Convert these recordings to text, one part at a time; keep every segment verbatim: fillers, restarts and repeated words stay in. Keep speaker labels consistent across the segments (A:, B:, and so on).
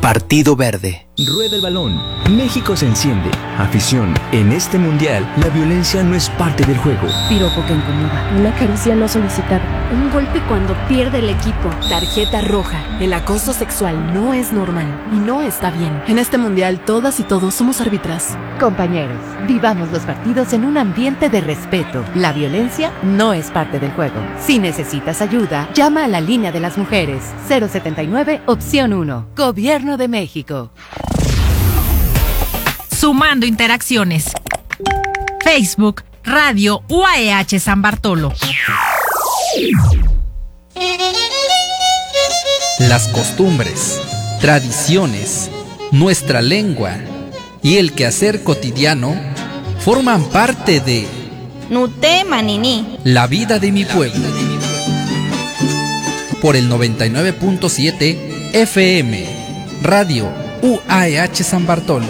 A: Partido Verde.
B: Rueda el balón. México se enciende. Afición. En este mundial, la violencia no es parte del juego.
C: Piropo que incomoda. Una caricia no solicitada.
D: Un golpe cuando pierde el equipo. Tarjeta roja. El acoso sexual no es normal y no está bien.
C: En este mundial, todas y todos somos árbitras.
E: Compañeros, vivamos los partidos en un ambiente de respeto. La violencia no es parte del juego. Si necesitas ayuda, llama a la línea de las mujeres. cero setenta y nueve, opción uno. Gobierno de México.
F: Sumando interacciones. Facebook, Radio U A E H San Bartolo.
G: Las costumbres, tradiciones, nuestra lengua y el quehacer cotidiano forman parte de
H: Nute Manini,
G: la vida de mi pueblo. Por el noventa y nueve punto siete F M, Radio U A E H San Bartolo.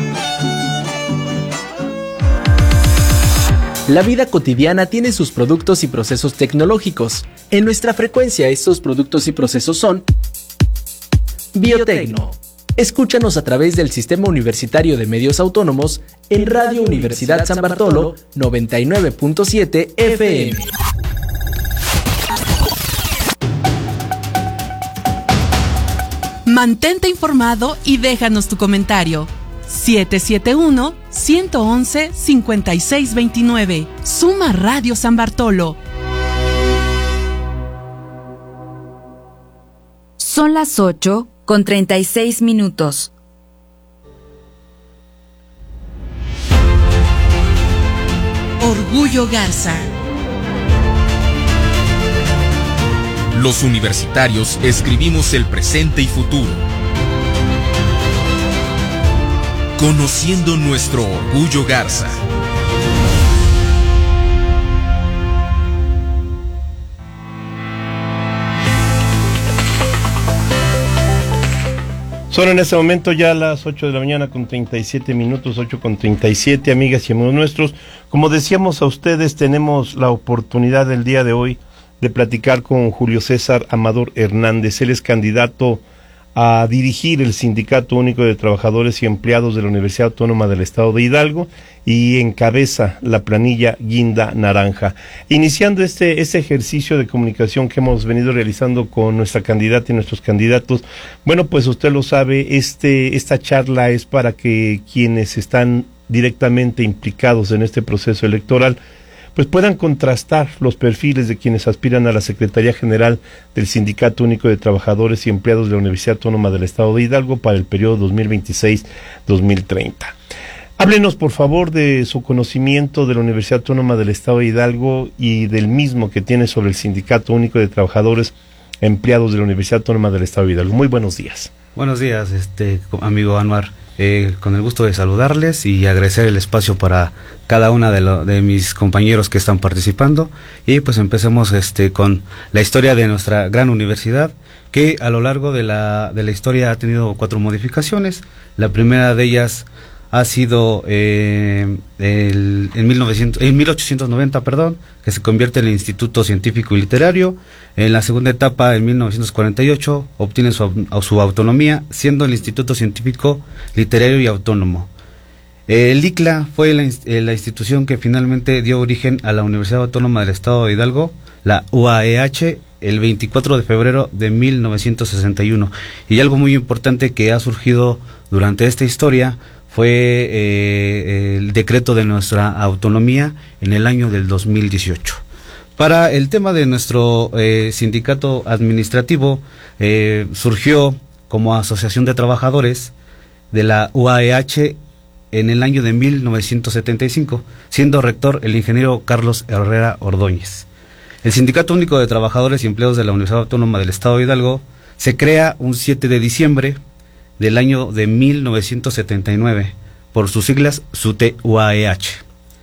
I: La vida cotidiana tiene sus productos y procesos tecnológicos. En nuestra frecuencia, estos productos y procesos son Biotecno. Escúchanos a través del Sistema Universitario de Medios Autónomos en Radio Universidad San Bartolo noventa y nueve punto siete F M.
J: Mantente informado y déjanos tu comentario. siete siete uno, uno uno uno, cinco seis dos nueve. Suma Radio San Bartolo.
K: Son las ocho con treinta y seis minutos.
J: Orgullo Garza.
L: Los universitarios escribimos el presente y futuro, conociendo nuestro orgullo Garza.
M: Son en este momento ya las ocho de la mañana con treinta y siete minutos, ocho con treinta y siete, amigas y amigos nuestros. Como decíamos a ustedes, tenemos la oportunidad del día de hoy de platicar con Julio César Amador Hernández. Él es candidato a dirigir el Sindicato Único de Trabajadores y Empleados de la Universidad Autónoma del Estado de Hidalgo y encabeza la planilla Guinda Naranja. Iniciando este, este ejercicio de comunicación que hemos venido realizando con nuestra candidata y nuestros candidatos, bueno, pues usted lo sabe, este, esta charla es para que quienes están directamente implicados en este proceso electoral pues puedan contrastar los perfiles de quienes aspiran a la Secretaría General del Sindicato Único de Trabajadores y Empleados de la Universidad Autónoma del Estado de Hidalgo para el periodo dos mil veintiséis a dos mil treinta. Háblenos, por favor, de su conocimiento de la Universidad Autónoma del Estado de Hidalgo y del mismo que tiene sobre el Sindicato Único de Trabajadores y Empleados de la Universidad Autónoma del Estado de Hidalgo. Muy buenos días.
N: Buenos días, este amigo Anuar. Eh, con el gusto de saludarles y agradecer el espacio para cada una de, lo, de mis compañeros que están participando, y pues empecemos este con la historia de nuestra gran universidad, que a lo largo de la, de la historia ha tenido cuatro modificaciones. La primera de ellas ha sido eh, el, en, mil novecientos, en mil ochocientos noventa, perdón, que se convierte en el Instituto Científico y Literario. En la segunda etapa, en mil novecientos cuarenta y ocho, obtiene su, su autonomía, siendo el Instituto Científico, Literario y Autónomo. El I C L A fue la, la institución que finalmente dio origen a la Universidad Autónoma del Estado de Hidalgo, la U A E H, el veinticuatro de febrero de mil novecientos sesenta y uno. Y algo muy importante que ha surgido durante esta historia fue eh, el decreto de nuestra autonomía en el año del dos mil dieciocho. Para el tema de nuestro eh, sindicato administrativo, eh, surgió como asociación de trabajadores de la U A E H en el año de mil novecientos setenta y cinco, siendo rector el ingeniero Carlos Herrera Ordóñez. El Sindicato Único de Trabajadores y Empleados de la Universidad Autónoma del Estado de Hidalgo se crea un siete de diciembre del año de mil novecientos setenta y nueve, por sus siglas S U T E U A E H.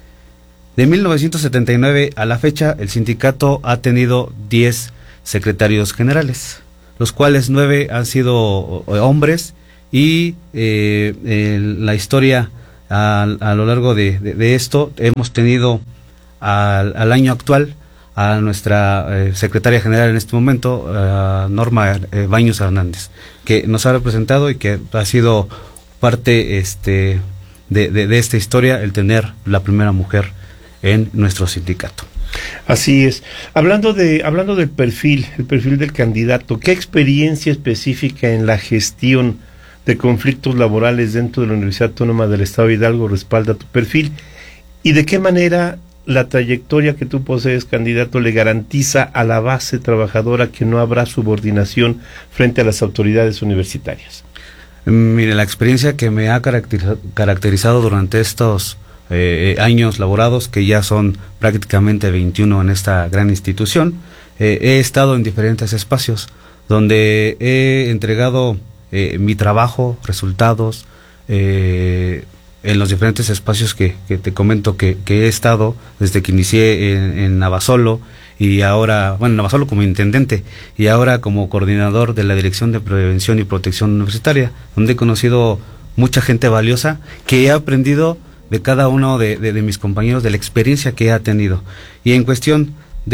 N: De mil novecientos setenta y nueve a la fecha, el sindicato ha tenido diez secretarios generales, los cuales nueve han sido hombres, y eh, en la historia a, a lo largo de, de, de esto hemos tenido al, al año actual a nuestra eh, secretaria general en este momento, uh, Norma eh, Baños Hernández, que nos ha representado y que ha sido parte este de, de, de esta historia, el tener la primera mujer en nuestro sindicato.
M: Así es. Hablando de hablando del perfil, el perfil del candidato, ¿qué experiencia específica en la gestión de conflictos laborales dentro de la Universidad Autónoma del Estado de Hidalgo respalda tu perfil? ¿Y de qué manera la trayectoria que tú posees, candidato, le garantiza a la base trabajadora que no habrá subordinación frente a las autoridades universitarias?
N: Mire, la experiencia que me ha caracterizado, caracterizado durante estos eh, años laborados, que ya son prácticamente veintiuno en esta gran institución, eh, he estado en diferentes espacios donde he entregado eh, mi trabajo, resultados, eh, en los diferentes espacios que, que te comento que, que he estado desde que inicié en, en Navasolo, y ahora, bueno, en Navasolo como intendente, y ahora como coordinador de la Dirección de Prevención y Protección Universitaria, donde he conocido mucha gente valiosa, que he aprendido de cada uno de, de, de mis compañeros, de la experiencia que ha tenido. Y en cuestión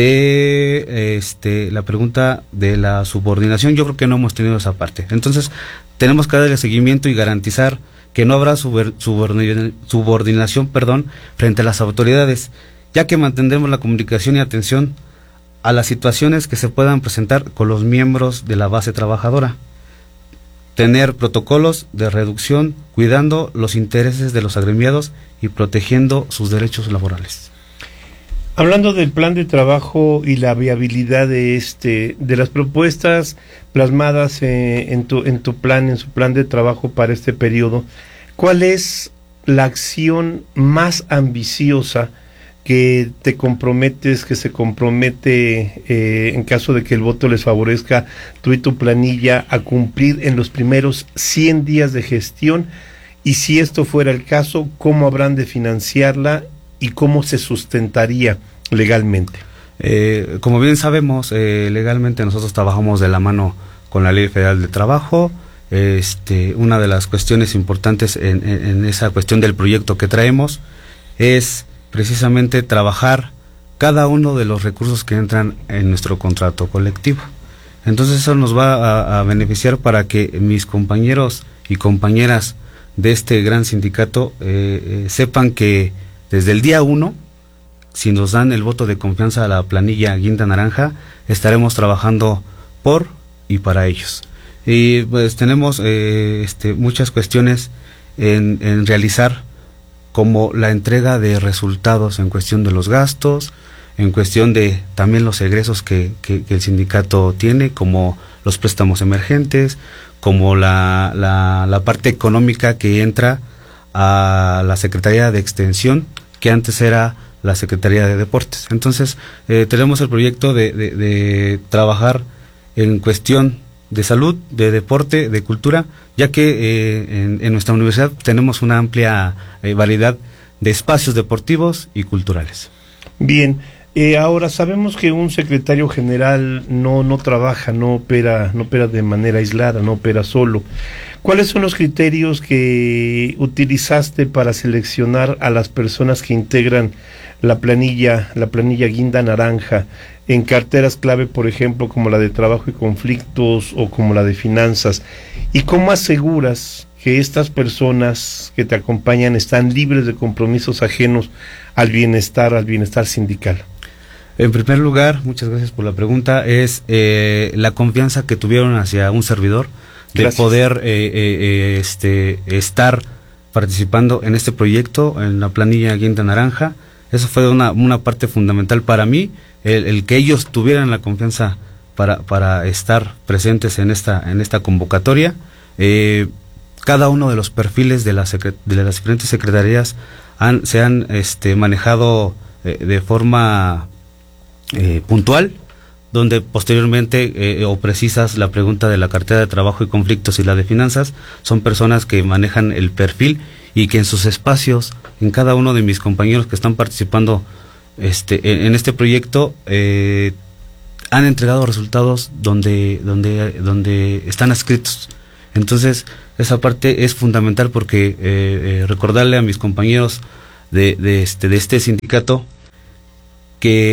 N: de este la pregunta de la subordinación, yo creo que no hemos tenido esa parte. Entonces, tenemos que darle seguimiento y garantizar que no habrá subordinación, subordinación perdón, frente a las autoridades, ya que mantendremos la comunicación y atención a las situaciones que se puedan presentar con los miembros de la base trabajadora. Tener protocolos de reducción, cuidando los intereses de los agremiados y protegiendo sus derechos laborales.
M: Hablando del plan de trabajo y la viabilidad de este, de las propuestas plasmadas eh, en tu en tu plan, en su plan de trabajo para este periodo, ¿cuál es la acción más ambiciosa que te comprometes, que se compromete eh, en caso de que el voto les favorezca, tú y tu planilla, a cumplir en los primeros cien días de gestión? Y si esto fuera el caso, ¿cómo habrán de financiarla y cómo se sustentaría legalmente?
N: Eh, como bien sabemos, eh, legalmente nosotros trabajamos de la mano con la Ley Federal de Trabajo. Este, una de las cuestiones importantes en, en, en esa cuestión del proyecto que traemos es precisamente trabajar cada uno de los recursos que entran en nuestro contrato colectivo. Entonces eso nos va a, a beneficiar para que mis compañeros y compañeras de este gran sindicato eh, eh, sepan que desde el día uno, si nos dan el voto de confianza a la planilla Guinda Naranja, estaremos trabajando por y para ellos. Y pues tenemos eh, este, muchas cuestiones en, en realizar, como la entrega de resultados en cuestión de los gastos, en cuestión de también los egresos que, que, que el sindicato tiene, como los préstamos emergentes, como la, la, la parte económica que entra a la Secretaría de Extensión, que antes era la Secretaría de Deportes. Entonces, eh, tenemos el proyecto de, de, de trabajar en cuestión de salud, de deporte, de cultura, ya que eh, en, en nuestra universidad tenemos una amplia eh, variedad de espacios deportivos y culturales.
M: Bien, eh, ahora sabemos que un secretario general no no trabaja, no opera, no opera de manera aislada, no opera solo. ¿Cuáles son los criterios que utilizaste para seleccionar a las personas que integran la planilla, la planilla Guinda Naranja, en carteras clave, por ejemplo, como la de trabajo y conflictos o como la de finanzas? ¿Y cómo aseguras que estas personas que te acompañan están libres de compromisos ajenos al bienestar, al bienestar sindical?
N: En primer lugar, muchas gracias por la pregunta, es eh, la confianza que tuvieron hacia un servidor de gracias. poder eh, eh, este, estar participando en este proyecto, en la planilla Guinda Naranja. Eso fue una, una parte fundamental para mí, el, el que ellos tuvieran la confianza para, para estar presentes en esta, en esta convocatoria. Eh, cada uno de los perfiles de, la de las diferentes secretarías han, se han este, manejado eh, de forma eh, puntual, donde posteriormente eh, o precisas la pregunta de la cartera de trabajo y conflictos y la de finanzas, son personas que manejan el perfil y que en sus espacios, en cada uno de mis compañeros que están participando este, en, en este proyecto, eh, han entregado resultados donde, donde, donde están adscritos. Entonces, esa parte es fundamental porque eh, eh, recordarle a mis compañeros de, de, este, de este sindicato que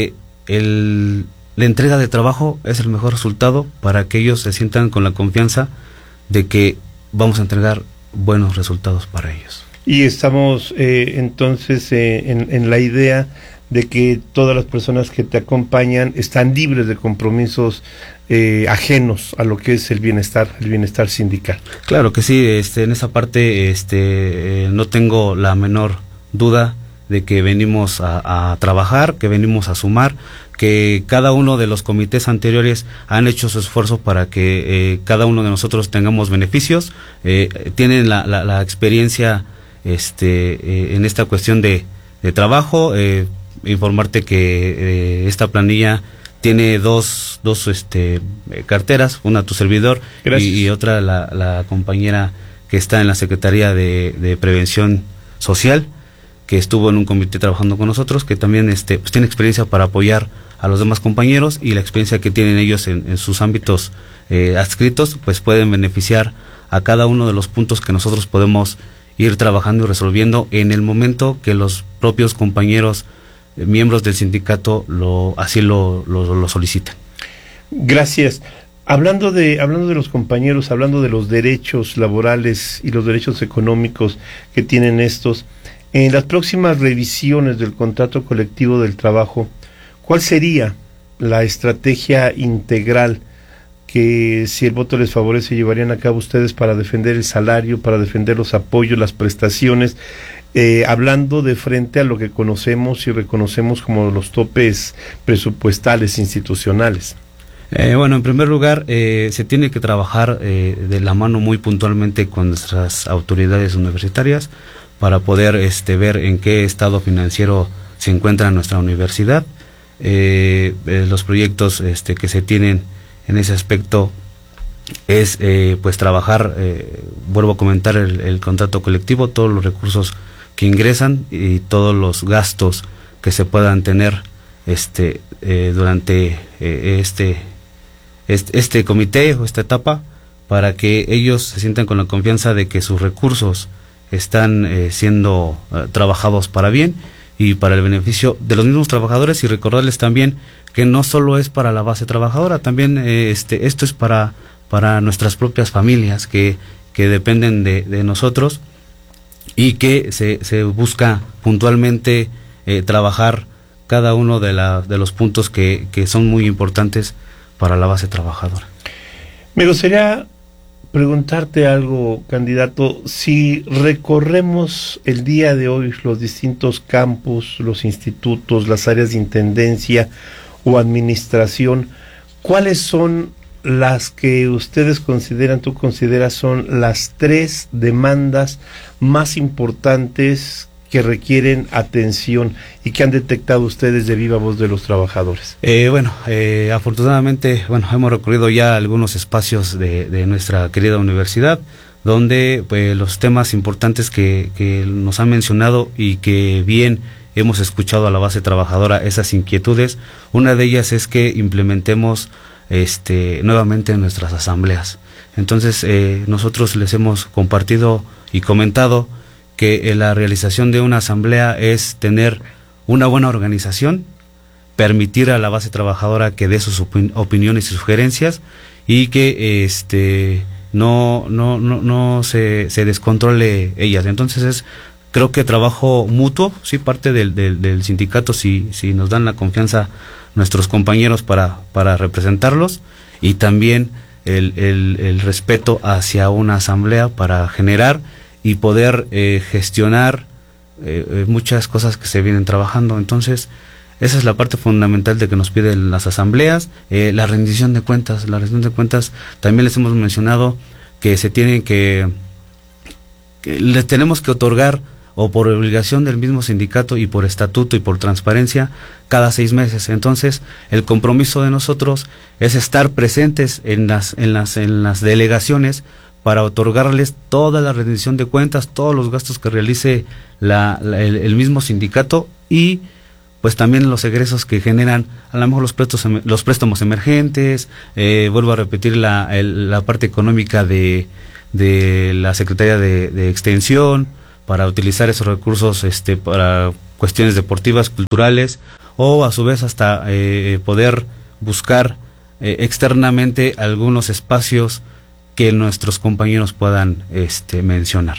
N: el, la entrega de trabajo es el mejor resultado para que ellos se sientan con la confianza de que vamos a entregar buenos resultados para ellos.
M: Y estamos eh, entonces eh, en, en la idea de que todas las personas que te acompañan están libres de compromisos eh, ajenos a lo que es el bienestar, el bienestar sindical.
N: Claro que sí, este, en esa parte este, eh, no tengo la menor duda de que venimos a, a trabajar, que venimos a sumar, que cada uno de los comités anteriores han hecho su esfuerzo para que eh, cada uno de nosotros tengamos beneficios, eh, tienen la, la, la experiencia este, eh, en esta cuestión de, de trabajo, eh, informarte que eh, esta planilla tiene dos, dos este, eh, carteras, una tu servidor y, y otra la, la compañera que está en la Secretaría de, de Prevención Social, que estuvo en un comité trabajando con nosotros, que también este, pues, tiene experiencia para apoyar a los demás compañeros, y la experiencia que tienen ellos en, en sus ámbitos eh, adscritos, pues pueden beneficiar a cada uno de los puntos que nosotros podemos ir trabajando y resolviendo en el momento que los propios compañeros miembros del sindicato lo así lo, lo, lo solicitan.
M: Gracias. Hablando de hablando de los compañeros, hablando de los derechos laborales y los derechos económicos que tienen estos, en las próximas revisiones del contrato colectivo del trabajo, ¿cuál sería la estrategia integral que, si el voto les favorece, llevarían a cabo ustedes para defender el salario, para defender los apoyos, las prestaciones? Eh, hablando de frente a lo que conocemos y reconocemos como los topes presupuestales institucionales.
N: Eh, bueno, en primer lugar, eh, se tiene que trabajar eh, de la mano muy puntualmente con nuestras autoridades universitarias para poder este, ver en qué estado financiero se encuentra nuestra universidad. Eh, eh, los proyectos este, que se tienen en ese aspecto es eh, pues trabajar, eh, vuelvo a comentar, el, el contrato colectivo, todos los recursos que ingresan y todos los gastos que se puedan tener este eh, durante eh, este, este este comité o esta etapa, para que ellos se sientan con la confianza de que sus recursos están eh, siendo eh, trabajados para bien y para el beneficio de los mismos trabajadores, y recordarles también que no solo es para la base trabajadora, también eh, este esto es para para nuestras propias familias que, que dependen de, de nosotros, y que se, se busca puntualmente eh, trabajar cada uno de, la, de los puntos que, que son muy importantes para la base trabajadora.
M: Me gustaría preguntarte algo, candidato. Si recorremos el día de hoy los distintos campus, los institutos, las áreas de intendencia o administración, ¿cuáles son las que ustedes consideran, tú consideras, son las tres demandas más importantes que requieren atención y que han detectado ustedes de viva voz de los trabajadores?
N: Eh, bueno, eh, afortunadamente, bueno, hemos recorrido ya algunos espacios de, de nuestra querida universidad, donde pues los temas importantes que, que nos han mencionado y que bien hemos escuchado a la base trabajadora, esas inquietudes, una de ellas es que implementemos este nuevamente en nuestras asambleas. Entonces eh, nosotros les hemos compartido y comentado que eh, la realización de una asamblea es tener una buena organización, permitir a la base trabajadora que dé sus opin opiniones y sugerencias, y que este no no no no se, se descontrole ellas. Entonces es, creo que trabajo mutuo, sí, parte del, del, del sindicato, si, si nos dan la confianza nuestros compañeros para, para representarlos, y también el, el, el respeto hacia una asamblea para generar y poder eh, gestionar eh, muchas cosas que se vienen trabajando. Entonces esa es la parte fundamental de que nos piden las asambleas. Eh, la rendición de cuentas, la rendición de cuentas también les hemos mencionado que se tienen que, que les tenemos que otorgar, o por obligación del mismo sindicato y por estatuto y por transparencia, cada seis meses. Entonces el compromiso de nosotros es estar presentes en las en las en las delegaciones para otorgarles toda la rendición de cuentas, todos los gastos que realice la, la, el, el mismo sindicato, y pues también los egresos que generan, a lo mejor los préstamos, los préstamos emergentes, eh, vuelvo a repetir la, el, la parte económica de, de la Secretaría de, de Extensión, para utilizar esos recursos este para cuestiones deportivas, culturales, o a su vez hasta eh, poder buscar eh, externamente algunos espacios que nuestros compañeros puedan este, mencionar.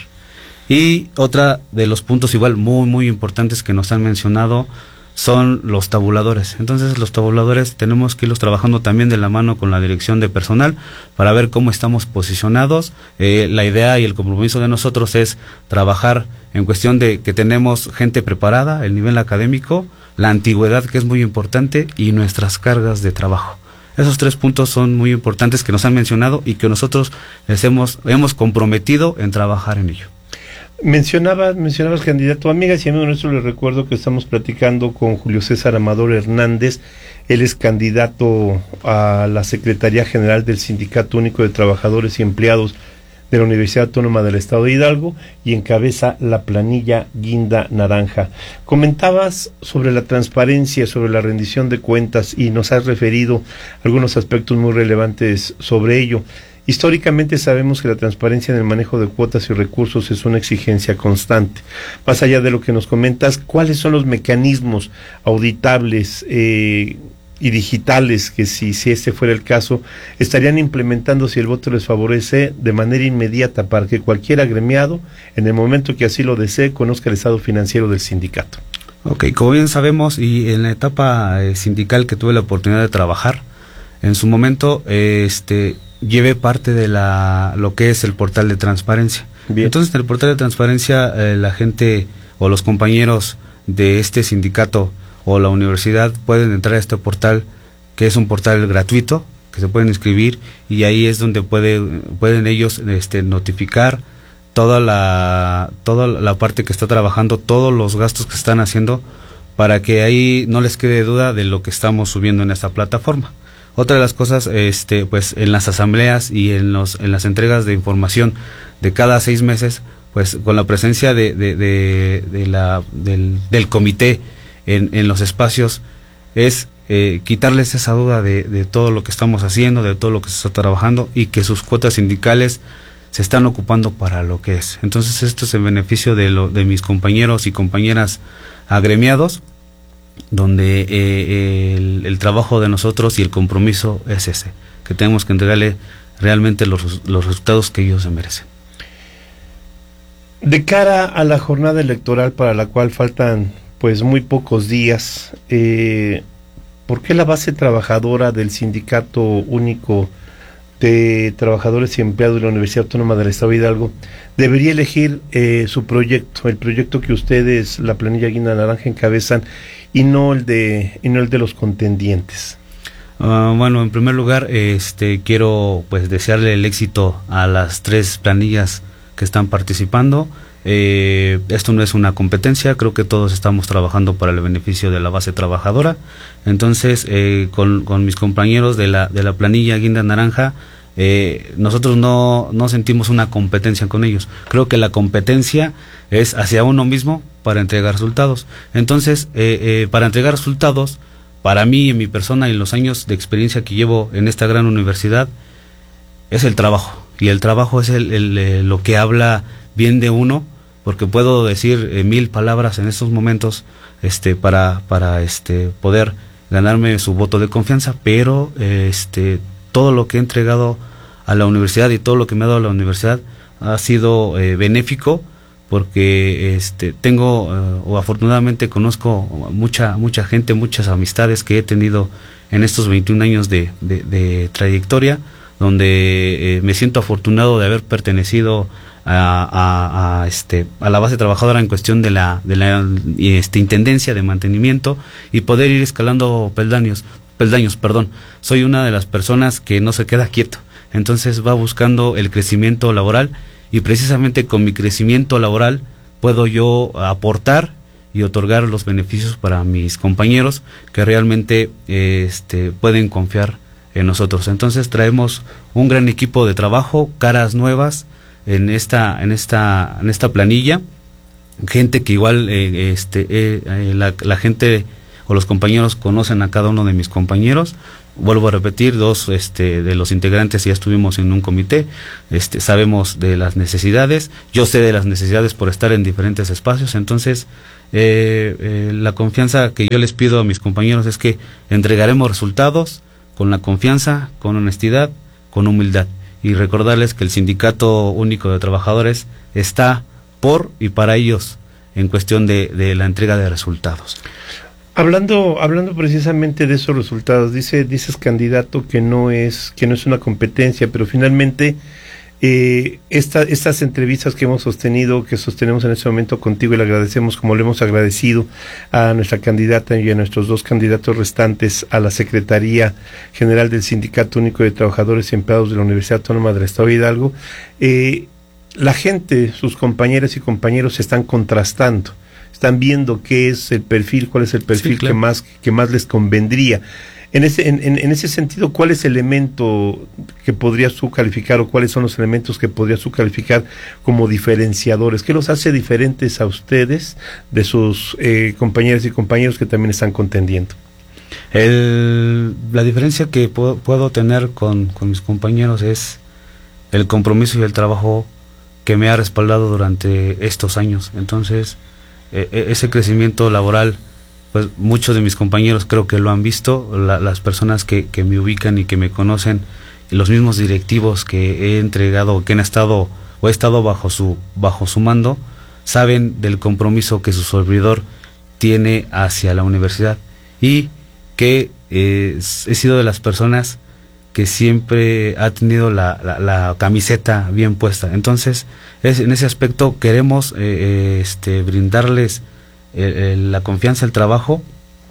N: Y otra de los puntos igual muy muy importantes que nos han mencionado son los tabuladores. Entonces los tabuladores tenemos que irlos trabajando también de la mano con la dirección de personal para ver cómo estamos posicionados. Eh, la idea y el compromiso de nosotros es trabajar en cuestión de que tenemos gente preparada, el nivel académico, la antigüedad, que es muy importante, y nuestras cargas de trabajo. Esos tres puntos son muy importantes que nos han mencionado y que nosotros les hemos, hemos comprometido en trabajar en ello.
M: Mencionabas, mencionabas candidato, amigas y amigos nuestros, les recuerdo que estamos platicando con Julio César Amador Hernández. Él es candidato a la Secretaría General del Sindicato Único de Trabajadores y Empleados de la Universidad Autónoma del Estado de Hidalgo y encabeza la planilla Guinda Naranja. Comentabas sobre la transparencia, sobre la rendición de cuentas, y nos has referido algunos aspectos muy relevantes sobre ello. Históricamente sabemos que la transparencia en el manejo de cuotas y recursos es una exigencia constante. Más allá de lo que nos comentas, ¿cuáles son los mecanismos auditables eh, y digitales que, si, si este fuera el caso, estarían implementando si el voto les favorece de manera inmediata para que cualquier agremiado, en el momento que así lo desee, conozca el estado financiero del sindicato?
N: Ok, como bien sabemos, y en la etapa eh, sindical que tuve la oportunidad de trabajar, en su momento, eh, este... llevé parte de la lo que es el portal de transparencia. Bien. Entonces, en el portal de transparencia, eh, la gente o los compañeros de este sindicato o la universidad pueden entrar a este portal, que es un portal gratuito, que se pueden inscribir, y ahí es donde puede, pueden ellos este, notificar toda la toda la parte que está trabajando, todos los gastos que están haciendo, para que ahí no les quede duda de lo que estamos subiendo en esta plataforma. Otra de las cosas, este, pues en las asambleas y en los en las entregas de información de cada seis meses, pues con la presencia de de, de, de la del, del comité en, en los espacios, es eh, quitarles esa duda de, de todo lo que estamos haciendo, de todo lo que se está trabajando, y que sus cuotas sindicales se están ocupando para lo que es. Entonces esto es en beneficio de lo de mis compañeros y compañeras agremiados, donde eh, el, el trabajo de nosotros y el compromiso es ese, que tenemos que entregarle realmente los, los resultados que ellos se merecen.
M: De cara a la jornada electoral, para la cual faltan pues muy pocos días, eh, ¿por qué la base trabajadora del Sindicato Único de Trabajadores y Empleados de la Universidad Autónoma del Estado de Hidalgo debería elegir eh, su proyecto, el proyecto que ustedes, la planilla Guinda Naranja, encabezan, y no el de y no el de los contendientes?
N: Uh, bueno, en primer lugar, este quiero pues desearle el éxito a las tres planillas que están participando. Eh, esto no es una competencia, creo que todos estamos trabajando para el beneficio de la base trabajadora. Entonces, eh, con, con mis compañeros de la de la planilla Guinda Naranja, eh, nosotros no, no sentimos una competencia con ellos. Creo que la competencia es hacia uno mismo para entregar resultados. Entonces, eh, eh, para entregar resultados, para mí, en mi persona y en los años de experiencia que llevo en esta gran universidad, es el trabajo. Y el trabajo es el, el, el, lo que habla bien de uno, porque puedo decir eh, mil palabras en estos momentos este, para, para este, poder ganarme su voto de confianza, pero eh, este, todo lo que he entregado a la universidad y todo lo que me ha dado la universidad ha sido eh, benéfico, porque este tengo uh, o afortunadamente conozco mucha mucha gente, muchas amistades que he tenido en estos veintiún años de, de, de trayectoria, donde eh, me siento afortunado de haber pertenecido a, a, a este a la base trabajadora en cuestión de la de la este, intendencia de mantenimiento, y poder ir escalando peldaños peldaños perdón soy una de las personas que no se queda quieto, entonces va buscando el crecimiento laboral. Y precisamente con mi crecimiento laboral puedo yo aportar y otorgar los beneficios para mis compañeros que realmente eh, este, pueden confiar en nosotros. Entonces traemos un gran equipo de trabajo, caras nuevas en esta en esta en esta planilla, gente que igual eh, este eh, eh, la, la gente o los compañeros conocen a cada uno de mis compañeros, vuelvo a repetir, dos este, de los integrantes ya estuvimos en un comité, este, sabemos de las necesidades, yo sé de las necesidades por estar en diferentes espacios, entonces eh, eh, la confianza que yo les pido a mis compañeros es que entregaremos resultados con la confianza, con honestidad, con humildad, y recordarles que el Sindicato Único de Trabajadores está por y para ellos en cuestión de, de la entrega de resultados.
M: Hablando, hablando precisamente de esos resultados, dice, dices candidato que no es, que no es una competencia, pero finalmente eh, esta, estas entrevistas que hemos sostenido, que sostenemos en este momento contigo, y le agradecemos como le hemos agradecido a nuestra candidata y a nuestros dos candidatos restantes a la Secretaría General del Sindicato Único de Trabajadores y Empleados de la Universidad Autónoma del Estado de Hidalgo, eh, la gente, sus compañeras y compañeros se están contrastando. Están viendo qué es el perfil, cuál es el perfil sí, claro. que más que más les convendría. En ese en, en, en ese sentido, ¿cuál es el elemento que podrías tú calificar o cuáles son los elementos que podrías tú calificar como diferenciadores? ¿Qué los hace diferentes a ustedes de sus eh, compañeras y compañeros que también están contendiendo?
N: El, la diferencia que puedo, puedo tener con, con mis compañeros es el compromiso y el trabajo que me ha respaldado durante estos años. Entonces, ese crecimiento laboral, pues muchos de mis compañeros creo que lo han visto, la, las personas que, que me ubican y que me conocen, y los mismos directivos que he entregado, que han estado o he estado bajo su bajo su mando, saben del compromiso que su servidor tiene hacia la universidad, y que eh, he sido de las personas que siempre ha tenido la, la, la camiseta bien puesta. Entonces, es, en ese aspecto queremos eh, este, brindarles eh, eh, la confianza, el trabajo,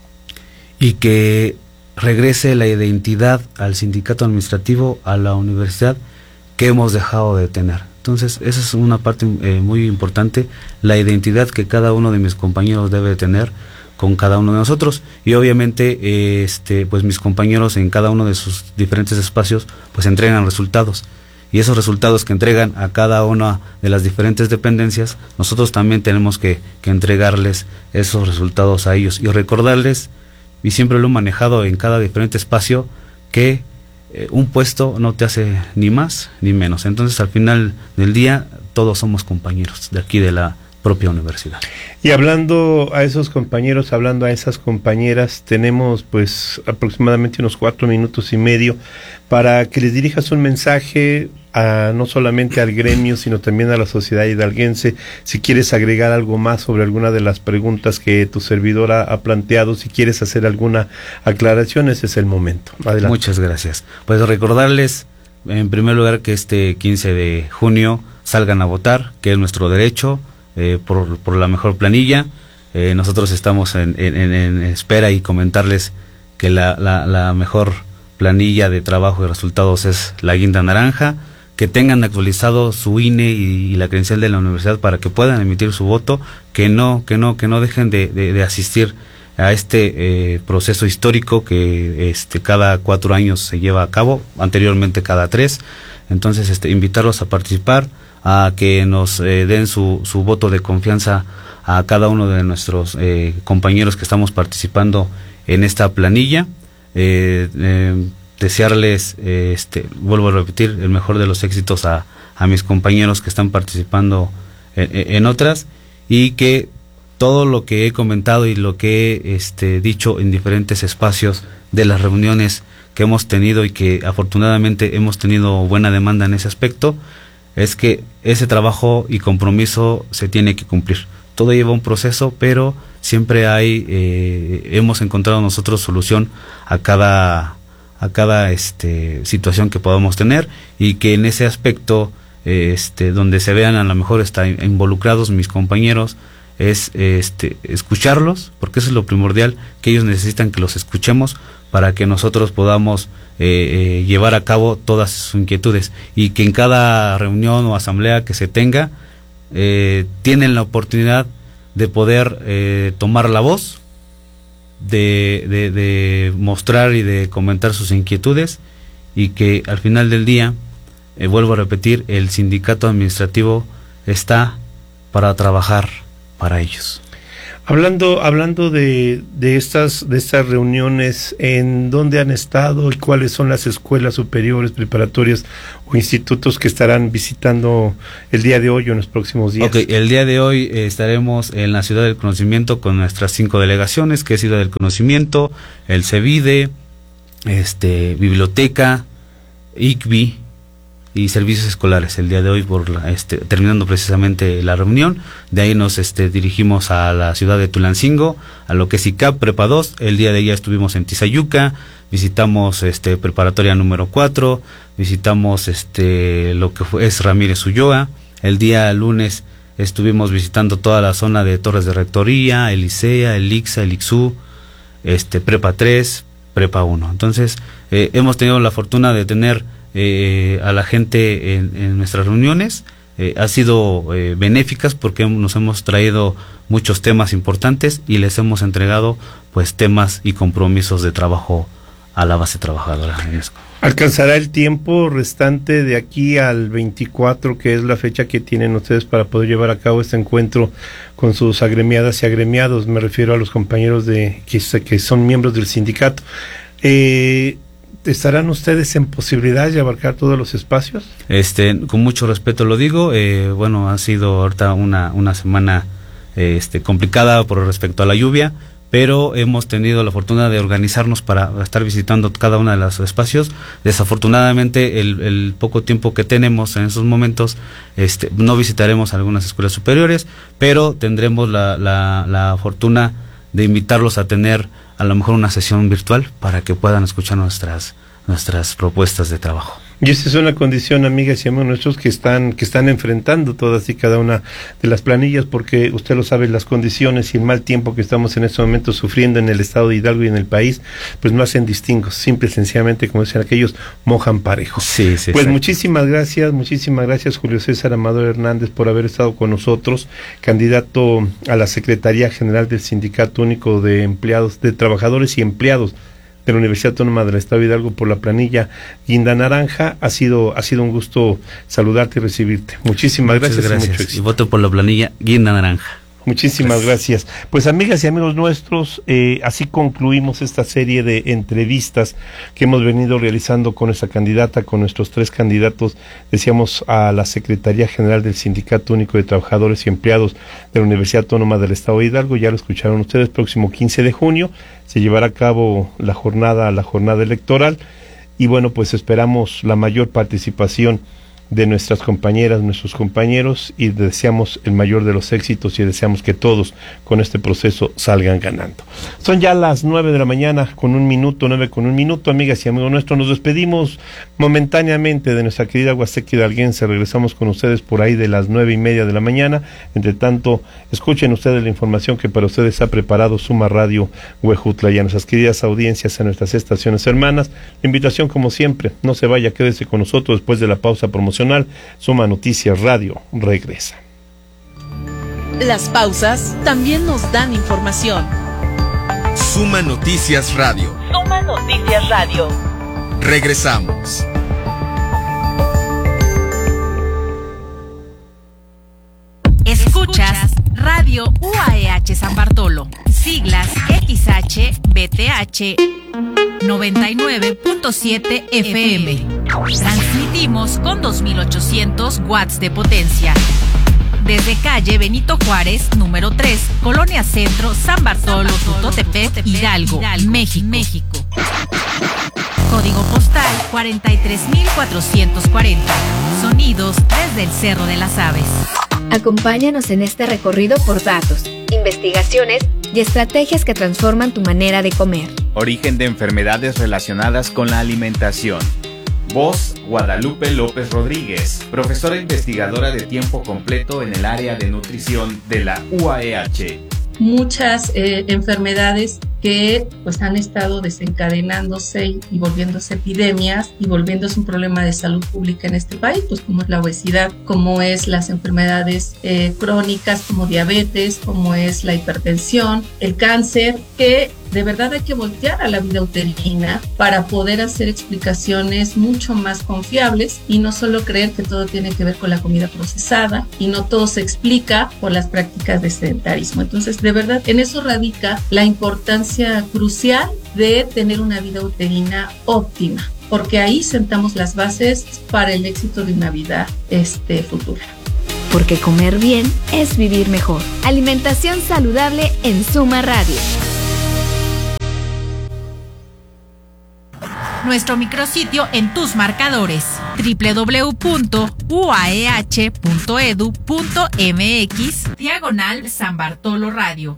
N: y que regrese la identidad al sindicato administrativo, a la universidad, que hemos dejado de tener. Entonces, esa es una parte eh, muy importante, la identidad que cada uno de mis compañeros debe tener con cada uno de nosotros, y obviamente eh, este pues mis compañeros en cada uno de sus diferentes espacios pues entregan resultados, y esos resultados que entregan a cada una de las diferentes dependencias, nosotros también tenemos que, que entregarles esos resultados a ellos, y recordarles, y siempre lo he manejado en cada diferente espacio, que eh, un puesto no te hace ni más ni menos. Entonces, al final del día todos somos compañeros de aquí de la propia universidad.
M: Y hablando a esos compañeros, hablando a esas compañeras, tenemos pues aproximadamente unos cuatro minutos y medio para que les dirijas un mensaje a, no solamente al gremio, sino también a la sociedad hidalguense. Si quieres agregar algo más sobre alguna de las preguntas que tu servidora ha planteado, si quieres hacer alguna aclaración, ese es el momento. Adelante.
N: Muchas gracias. Pues recordarles, en primer lugar, que este quince de junio salgan a votar, que es nuestro derecho, Eh, por, por la mejor planilla. Eh, nosotros estamos en, en, en espera, y comentarles que la, la, la mejor planilla de trabajo y resultados es la guinda naranja, que tengan actualizado su I N E y, y la credencial de la universidad para que puedan emitir su voto, que no, que no, que no dejen de, de, de asistir a este eh, proceso histórico que este cada cuatro años se lleva a cabo, anteriormente cada tres. Entonces, este, invitarlos a participar, a que nos eh, den su, su voto de confianza a cada uno de nuestros eh, compañeros que estamos participando en esta planilla. Eh, eh, desearles, eh, este, vuelvo a repetir, el mejor de los éxitos a, a mis compañeros que están participando en, en otras, y que todo lo que he comentado y lo que he este, dicho en diferentes espacios de las reuniones que hemos tenido, y que afortunadamente hemos tenido buena demanda en ese aspecto, es que ese trabajo y compromiso se tiene que cumplir. Todo lleva un proceso, pero siempre hay, eh, hemos encontrado nosotros solución a cada, a cada este, situación que podamos tener, y que en ese aspecto, eh, este, donde se vean a lo mejor están involucrados mis compañeros, es este, escucharlos, porque eso es lo primordial, que ellos necesitan que los escuchemos para que nosotros podamos eh, eh, llevar a cabo todas sus inquietudes, y que en cada reunión o asamblea que se tenga eh, tienen la oportunidad de poder eh, tomar la voz, de, de, de mostrar y de comentar sus inquietudes, y que al final del día, eh, vuelvo a repetir, el sindicato administrativo está para trabajar para ellos.
M: Hablando, hablando de, de estas, de estas reuniones, ¿en dónde han estado y cuáles son las escuelas superiores, preparatorias o institutos que estarán visitando el día de hoy o en los próximos días?
N: Ok, el día de hoy eh, estaremos en la Ciudad del Conocimiento con nuestras cinco delegaciones, que es Ciudad del Conocimiento, el CEVIDE, este, Biblioteca, I C B I y Servicios Escolares. El día de hoy, por la, este, terminando precisamente la reunión, de ahí nos este, dirigimos a la ciudad de Tulancingo, a lo que es I C A P Prepa dos. El día de ayer estuvimos en Tizayuca, visitamos este, preparatoria número cuatro, visitamos este, lo que fue, es Ramírez Ulloa. El día lunes estuvimos visitando toda la zona de Torres de Rectoría, el Licea, el Ixa, el Ixú, este, Prepa tres, Prepa uno. Entonces, eh, hemos tenido la fortuna de tener Eh, a la gente en, en nuestras reuniones. Eh, ha sido eh, benéficas porque nos hemos traído muchos temas importantes y les hemos entregado pues temas y compromisos de trabajo a la base trabajadora.
M: ¿Alcanzará el tiempo restante de aquí al veinticuatro, que es la fecha que tienen ustedes para poder llevar a cabo este encuentro con sus agremiadas y agremiados? Me refiero a los compañeros de que, que son miembros del sindicato. Eh, ¿Estarán ustedes en posibilidad de abarcar todos los espacios?
N: Este, con mucho respeto lo digo, eh, bueno, ha sido ahorita una, una semana eh, este, complicada por respecto a la lluvia, pero hemos tenido la fortuna de organizarnos para estar visitando cada uno de los espacios. Desafortunadamente, el, el poco tiempo que tenemos en esos momentos, este, no visitaremos algunas escuelas superiores, pero tendremos la, la, la fortuna de invitarlos a tener a lo mejor una sesión virtual para que puedan escuchar nuestras nuestras propuestas de trabajo.
M: Y esa es una condición, amigas y amigos nuestros, que están que están enfrentando todas y cada una de las planillas, porque usted lo sabe, las condiciones y el mal tiempo que estamos en este momento sufriendo en el estado de Hidalgo y en el país, pues no hacen distingos, simple y sencillamente, como decían aquellos, mojan parejo.
N: Sí, sí,
M: pues
N: sí.
M: muchísimas gracias, muchísimas gracias Julio César Amador Hernández por haber estado con nosotros, candidato a la Secretaría General del Sindicato Único de Empleados, de Trabajadores y Empleados de la Universidad Autónoma del Estado de Hidalgo, por la planilla Guinda Naranja. Ha sido ha sido un gusto saludarte y recibirte. Muchísimas
N: Muchas
M: gracias,
N: gracias.
M: y mucho éxito.
N: Y voto por la planilla Guinda Naranja.
M: Muchísimas gracias. Pues amigas y amigos nuestros, eh, así concluimos esta serie de entrevistas que hemos venido realizando con esta candidata, con nuestros tres candidatos, decíamos, a la Secretaría General del Sindicato Único de Trabajadores y Empleados de la Universidad Autónoma del Estado de Hidalgo. Ya lo escucharon ustedes, próximo quince de junio se llevará a cabo la jornada, la jornada electoral, y bueno, pues esperamos la mayor participación de nuestras compañeras, nuestros compañeros, y deseamos el mayor de los éxitos y deseamos que todos con este proceso salgan ganando. Son ya las nueve de la mañana con un minuto, nueve con un minuto, amigas y amigos nuestros. Nos despedimos momentáneamente de nuestra querida Huasteca Hidalguense. Regresamos con ustedes por ahí de las nueve y media de la mañana. Entre tanto, escuchen ustedes la información que para ustedes ha preparado Suma Radio Huejutla, y a nuestras queridas audiencias, a nuestras estaciones hermanas. La invitación, como siempre, no se vaya, quédese con nosotros después de la pausa promocional. Suma Noticias Radio regresa.
J: Las pausas también nos dan información.
L: Suma Noticias Radio.
J: Suma Noticias Radio.
L: Regresamos.
F: Escuchas Radio U A E H San Bartolo, siglas X H B T H noventa y nueve punto siete F M. Transmitimos con dos mil ochocientos watts de potencia. Desde calle Benito Juárez, número tres, Colonia Centro, San Bartolo, Tutotepec, Hidalgo, México. México. Código postal cuarenta y tres mil cuatrocientos cuarenta. Sonidos desde el Cerro de las Aves.
A: Acompáñanos en este recorrido por datos, investigaciones y estrategias que transforman tu manera de comer.
O: Origen de enfermedades relacionadas con la alimentación. Voz, Guadalupe López Rodríguez, profesora investigadora de tiempo completo en el área de nutrición de la U A E H.
P: Muchas eh, enfermedades que pues han estado desencadenándose y, y volviéndose epidemias y volviéndose un problema de salud pública en este país, pues como es la obesidad, como es las enfermedades eh, crónicas como diabetes, como es la hipertensión, el cáncer, que de verdad hay que voltear a la vida uterina para poder hacer explicaciones mucho más confiables y no solo creer que todo tiene que ver con la comida procesada y no todo se explica por las prácticas de sedentarismo. Entonces, de verdad, en eso radica la importancia crucial de tener una vida uterina óptima, porque ahí sentamos las bases para el éxito de una vida este, futura.
A: Porque comer bien es vivir mejor. Alimentación saludable en Suma Radio.
F: Nuestro micrositio en tus marcadores: doble u doble u doble u punto u a e h punto e d u punto m x diagonal San Bartolo Radio.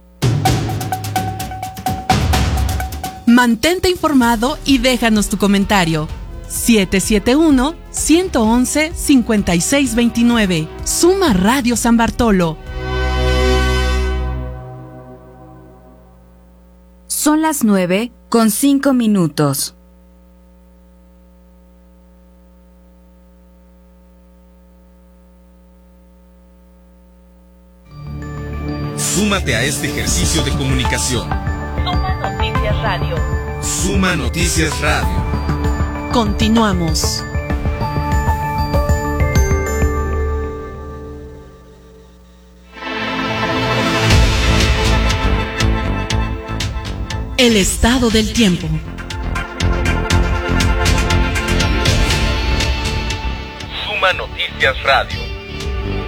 J: Mantente informado y déjanos tu comentario. siete siete uno, uno uno uno, cinco seis dos nueve. Suma Radio San Bartolo.
K: Son las nueve con cinco minutos.
L: Súmate a este ejercicio de comunicación.
Q: Suma Noticias Radio.
L: Suma Noticias Radio.
J: Continuamos. El estado del tiempo.
L: Suma Noticias Radio.